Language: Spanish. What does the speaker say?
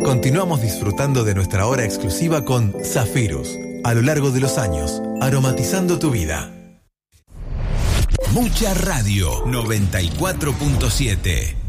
Continuamos disfrutando de nuestra hora exclusiva con Zafirus. A lo largo de los años, aromatizando tu vida. Mucha Radio 94.7.